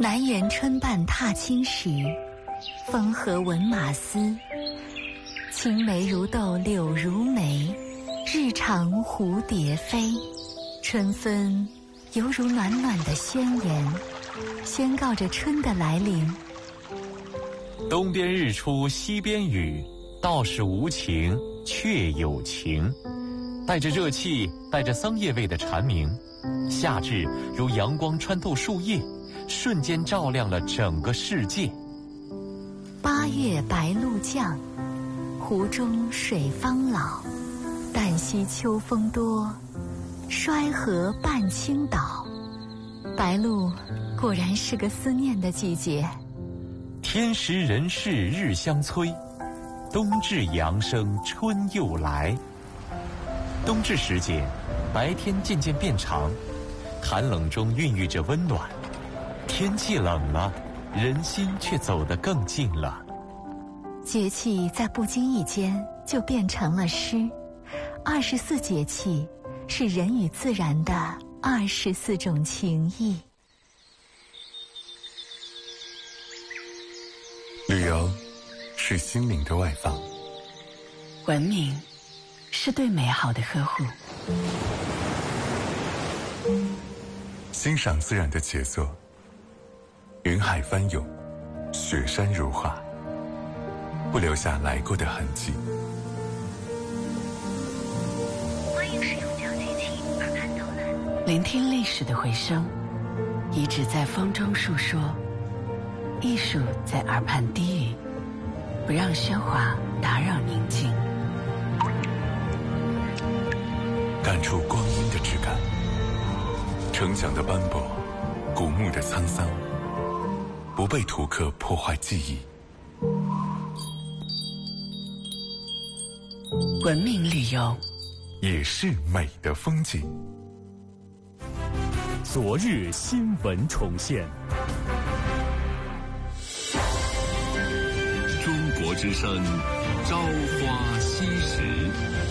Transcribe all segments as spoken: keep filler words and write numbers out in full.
南园春半踏青时，风和闻马嘶。青梅如豆柳如眉，日长蝴蝶飞。春分犹如暖暖的宣言，宣告着春的来临。 东边日出西边雨，道是无晴却有晴。带着热气，带着桑叶味的蝉鸣，夏至如阳光穿透树叶，瞬间照亮了整个世界。 八月白露降，湖中水方老。旦夕秋风多，衰河半倾倒。白露果然是个思念的季节。 天时人事日相催，冬至阳生春又来。冬至时节，白天渐渐变长，寒冷中孕育着温暖。天气冷了，人心却走得更近了。 节气在不经意间就变成了诗。二十四节气是人与自然的二十四种情谊。 旅游是心灵的外放， 文明是对美好的呵护， 欣赏自然的杰作，云海翻涌，雪山如画，不留下来过的痕迹。 欢迎使用调节器耳畔导览， 聆听历史的回声，遗址在风中述说，艺术在耳畔低语，不让喧哗打扰宁静。 感触光阴的质感，成长的斑驳，古木的沧桑，不被图刻破坏记忆。 文明旅游也是美的风景。 昨日新闻重现， 中国之声，朝花夕拾。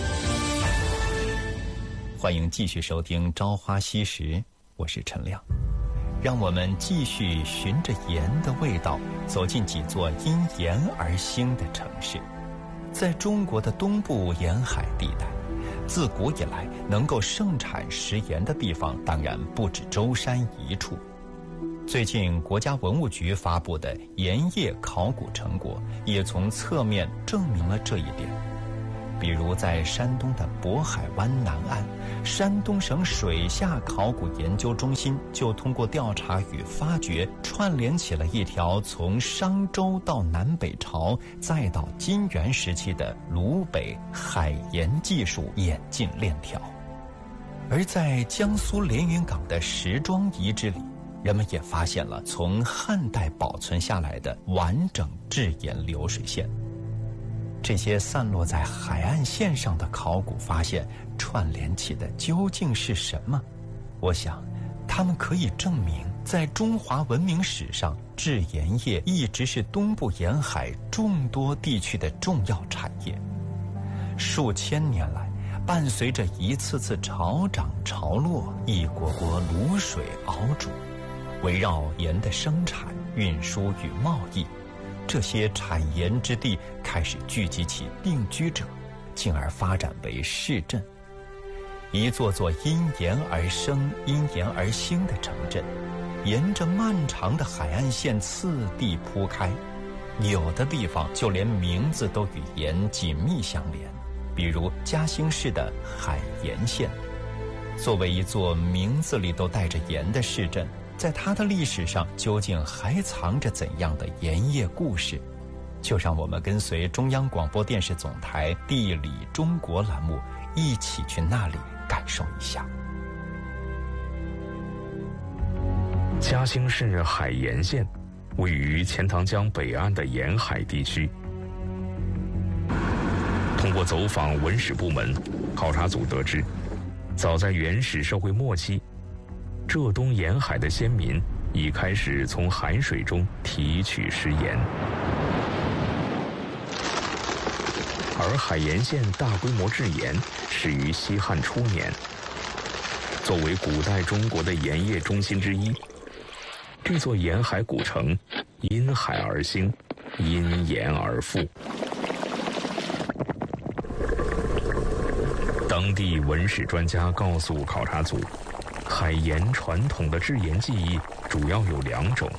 欢迎继续收听《朝花夕拾》，我是陈亮。让我们继续循着盐的味道，走进几座因盐而兴的城市。在中国的东部沿海地带，自古以来能够盛产食盐的地方当然不止舟山一处。最近国家文物局发布的盐业考古成果也从侧面证明了这一点。比如在山东的渤海湾南岸，山东省水下考古研究中心就通过调查与发掘，串联起了一条从商周到南北朝再到金元时期的鲁北海盐技术演进链条。而在江苏连云港的石庄遗址里，人们也发现了从汉代保存下来的完整制盐流水线。这些散落在海岸线上的考古发现串联起的究竟是什么？我想它们可以证明，在中华文明史上，制盐业一直是东部沿海众多地区的重要产业。数千年来，伴随着一次次潮涨潮落，一锅锅卤水熬煮，围绕盐的生产、运输与贸易，这些产盐之地开始聚集起定居者，进而发展为市镇。一座座因盐而生、因盐而兴的城镇，沿着漫长的海岸线次第铺开，有的地方就连名字都与盐紧密相连，比如嘉兴市的海盐县。作为一座名字里都带着盐的市镇，在它的历史上究竟还藏着怎样的盐业故事？就让我们跟随中央广播电视总台地理中国栏目一起去那里感受一下。 嘉兴市海盐县位于钱塘江北岸的沿海地区。通过走访文史部门，考察组得知，早在原始社会末期，浙东沿海的先民已开始从海水中提取食盐。而海盐县大规模制盐始于西汉初年。作为古代中国的盐业中心之一， 这座沿海古城因海而兴，因盐而富。当地文史专家告诉考察组，海盐传统的制盐技艺主要有两种，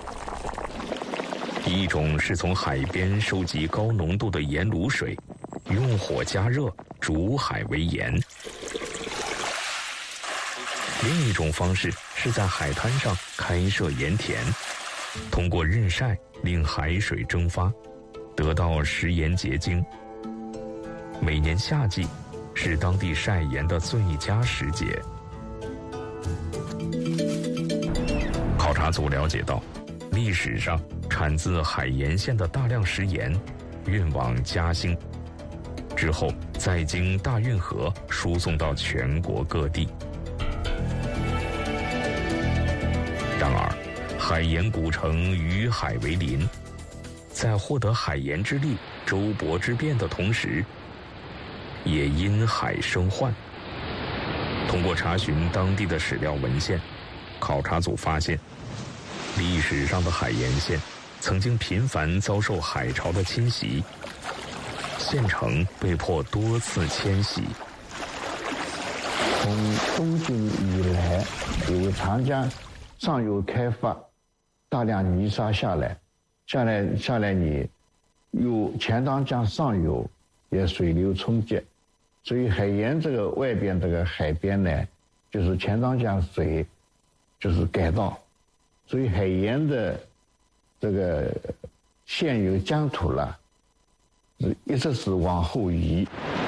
一种是从海边收集高浓度的盐卤水，用火加热煮海为盐；另一种方式是在海滩上开设盐田，通过日晒令海水蒸发，得到食盐结晶。每年夏季是当地晒盐的最佳时节。考察组了解到，历史上产自海盐县的大量食盐运往嘉兴，之后再经大运河输送到全国各地。然而，海盐古城与海为邻，在获得海盐之力、周勃之变的同时，也因海生患。通过查询当地的史料文献，考察组发现，历史上的海盐县曾经频繁遭受海潮的侵袭，县城被迫多次迁徙。 从东晋以来，因为长江上游开发，大量泥沙下来，下来下来你有钱塘江上游也水流冲击，所以海盐这个外边这个海边呢，就是钱塘江水就是改道，所以海盐的这个现有疆土了，一直是往后移。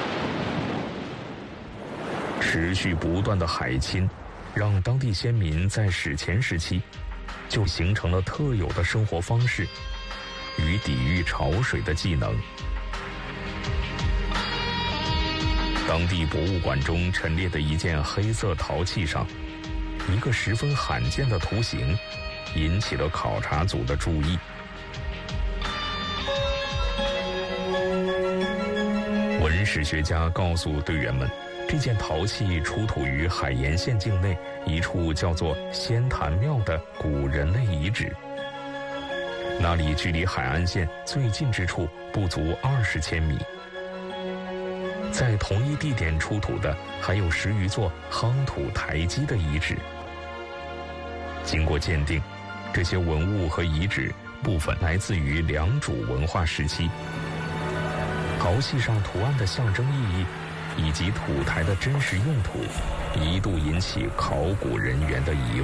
持续不断的海侵，让当地先民在史前时期就形成了特有的生活方式与抵御潮水的技能。当地博物馆中陈列的一件黑色陶器上，一个十分罕见的图形引起了考察组的注意。文史学家告诉队员们，这件陶器出土于海盐县境内一处叫做仙坛庙的古人类遗址，那里距离海岸线最近之处不足二十千米。在同一地点出土的还有十余座夯土台基的遗址。经过鉴定，这些文物和遗址部分来自于良渚文化时期。陶器上图案的象征意义以及土台的真实用途，一度引起考古人员的疑问。